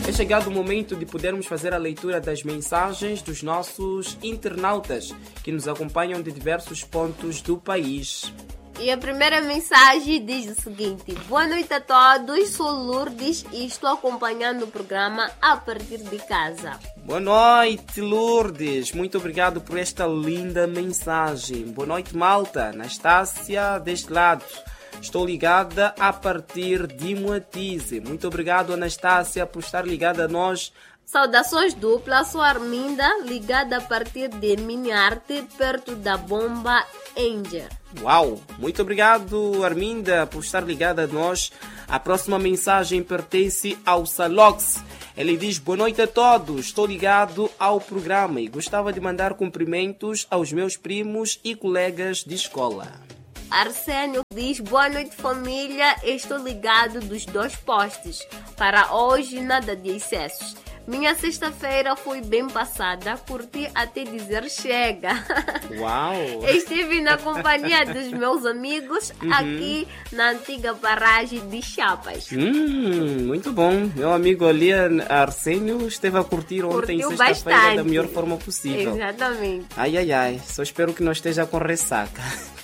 É chegado o momento de podermos fazer a leitura das mensagens dos nossos internautas que nos acompanham de diversos pontos do país. E a primeira mensagem diz o seguinte: boa noite a todos, sou Lourdes e estou acompanhando o programa a partir de casa. Boa noite, Lourdes. Muito obrigado por esta linda mensagem. Boa noite, malta. Anastácia, deste lado. Estou ligada a partir de Moatize. Muito obrigado, Anastácia, por estar ligada a nós. Saudações duplas, sou Arminda, ligada a partir de Miniarte, perto da Bomba Angel. Uau! Muito obrigado, Arminda, por estar ligada a nós. A próxima mensagem pertence ao Salox. Ele diz: boa noite a todos, estou ligado ao programa e gostava de mandar cumprimentos aos meus primos e colegas de escola. Arsênio diz: boa noite família, estou ligado dos 2 postes. Para hoje nada de excessos. Minha sexta-feira foi bem passada, curti até dizer chega. Uau! Estive na companhia dos meus amigos aqui na antiga paragem de Chapas. Muito bom. Meu amigo ali, Arsênio, esteve a curtir ontem, sexta-feira, da melhor forma possível. Exatamente. Ai. Só espero que não esteja com ressaca.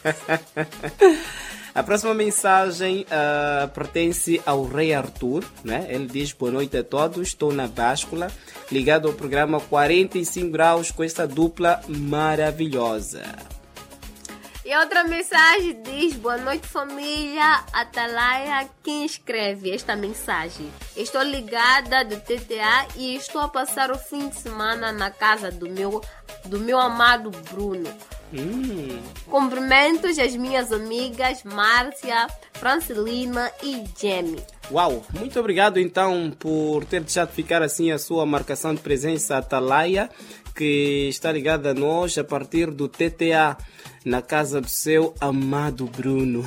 A próxima mensagem pertence ao Rei Arthur, né? Ele diz: boa noite a todos, estou na báscula, ligado ao programa 45 graus com essa dupla maravilhosa. E outra mensagem diz: boa noite família, Atalaia, quem escreve esta mensagem. Estou ligada do TTA e estou a passar o fim de semana na casa do meu amado Bruno. Cumprimentos às minhas amigas Márcia, Francelina e Jamie. Uau, muito obrigado então por ter deixado ficar assim a sua marcação de presença, Atalaia, que está ligada a nós a partir do TTA, na casa do seu amado Bruno.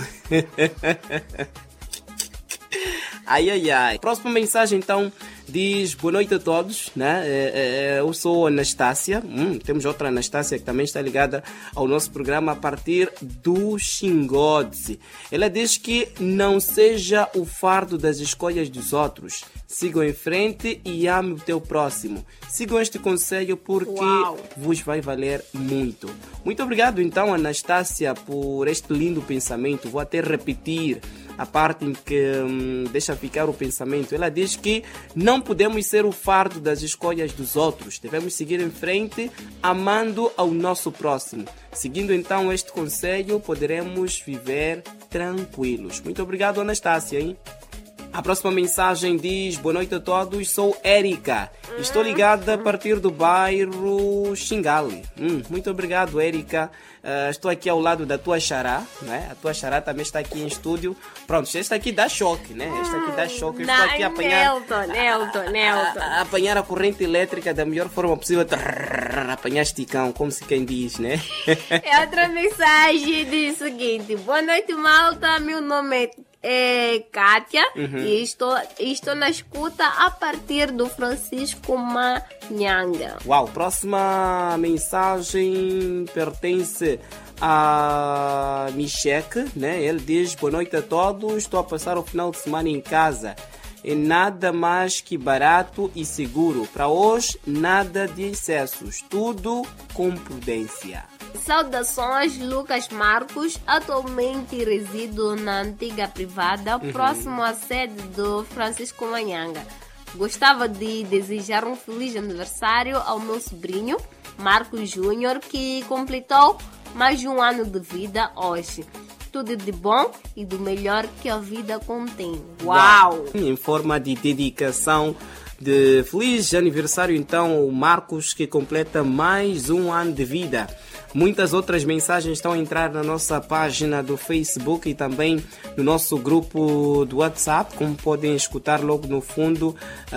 Ai. Próxima mensagem então diz: boa noite a todos, né? Eu sou Anastácia. Temos outra Anastácia que também está ligada ao nosso programa a partir do Xingodze. Ela diz que não seja o fardo das escolhas dos outros. Sigam em frente e ame o teu próximo. Sigam este conselho porque vos vai valer muito. Muito obrigado então, Anastácia, por este lindo pensamento. Vou até repetir a parte em que deixa ficar o pensamento. Ela diz que não podemos ser o fardo das escolhas dos outros. Devemos seguir em frente, amando ao nosso próximo. Seguindo então este conselho, poderemos viver tranquilos. Muito obrigado, Anastácia, hein? A próxima mensagem diz: boa noite a todos, sou Érica. Estou ligada a partir do bairro Xingali. Muito obrigado, Érica. Estou aqui ao lado da tua xará, né? A tua xará também está aqui em estúdio. Pronto, esta aqui dá choque, né? Esta aqui dá choque. Eu estou aqui a apanhar... Nelton. A apanhar a corrente elétrica da melhor forma possível. Apanhar esticão, como se quem diz, né? É outra mensagem diz o seguinte: boa noite, malta. Meu nome é Kátia e estou na escuta a partir do Francisco Manhanga. Uau, próxima mensagem pertence a Michek, né? Ele diz: boa noite a todos, estou a passar o final de semana em casa. É nada mais que barato e seguro. Para hoje, nada de excessos, tudo com prudência. Saudações, Lucas Marcos. Atualmente resido na antiga privada, próximo à sede do Francisco Manhanga. Gostava de desejar um feliz aniversário ao meu sobrinho, Marcos Júnior, que completou mais de 1 ano de vida hoje. Tudo de bom e do melhor que a vida contém. Uau! Em forma de dedicação de feliz aniversário, então, o Marcos, que completa mais 1 ano de vida. Muitas outras mensagens estão a entrar na nossa página do Facebook e também no nosso grupo do WhatsApp. Como podem escutar logo no fundo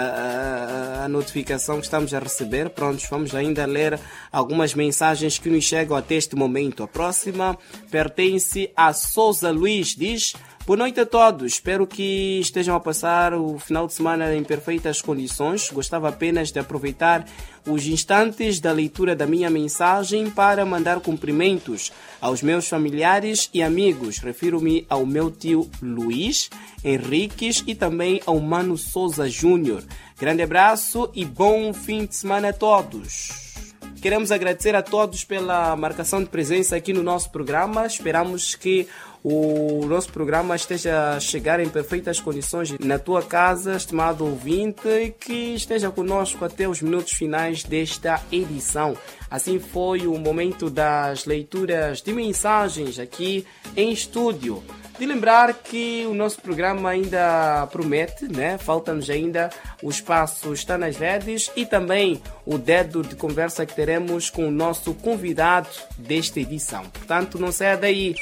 a notificação que estamos a receber. Prontos, vamos ainda ler algumas mensagens que nos chegam até este momento. A próxima pertence a Souza Luiz, diz: boa noite a todos, espero que estejam a passar o final de semana em perfeitas condições. Gostava apenas de aproveitar os instantes da leitura da minha mensagem para mandar cumprimentos aos meus familiares e amigos. Refiro-me ao meu tio Luiz Henriques e também ao Mano Souza Júnior, Grande abraço e bom fim de semana a todos. Queremos agradecer a todos pela marcação de presença aqui no nosso programa. Esperamos que o nosso programa esteja a chegar em perfeitas condições na tua casa, estimado ouvinte, e que esteja conosco até os minutos finais desta edição. Assim foi o momento das leituras de mensagens aqui em estúdio. De lembrar que o nosso programa ainda promete, né? Falta-nos ainda o espaço está nas redes e também o dedo de conversa que teremos com o nosso convidado desta edição. Portanto, não saia daí.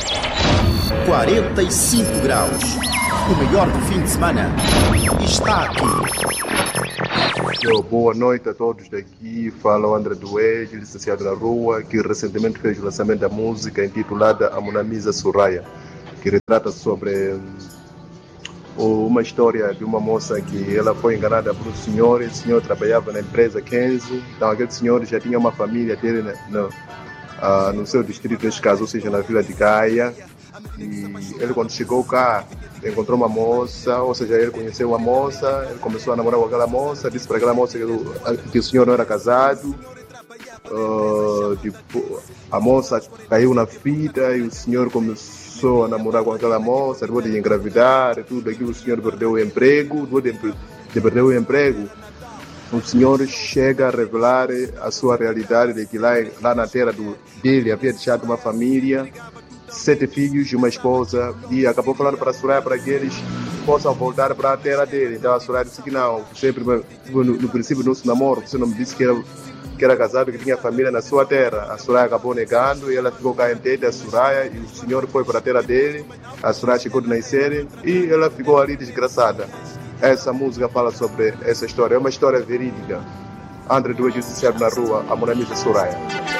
45 graus. O melhor do fim de semana está aqui. Boa noite a todos daqui. Fala o André Duede, licenciado na rua, que recentemente fez o lançamento da música intitulada A Monamisa Soraya, que retrata sobre uma história de uma moça que ela foi enganada por um senhor. Esse senhor trabalhava na empresa Kenzo. Então aquele senhor já tinha uma família dele no seu distrito, neste caso, ou seja, na vila de Gaia. E ele, quando chegou cá, encontrou uma moça, ou seja, ele conheceu uma moça, ele começou a namorar com aquela moça, disse para aquela moça que o senhor não era casado. A moça caiu na fita e o senhor começou a namorar com aquela moça, depois de engravidar e tudo aquilo, o senhor perdeu o emprego. Depois de perder o emprego, o senhor chega a revelar a sua realidade de que lá na terra dele havia deixado uma família, 7 filhos e uma esposa, e acabou falando para a Soraya para que eles possam voltar para a terra dele. Então a Soraya disse que não, sempre no princípio do nosso namoro, você não me disse que era casado, que tinha família na sua terra. A Soraya acabou negando e ela ficou cá em terra da Soraya, e o senhor foi para a terra dele. A Soraya chegou de nascer e ela ficou ali desgraçada. Essa música fala sobre essa história, é uma história verídica. André Duede, licenciado na rua, A Monamisa Soraya.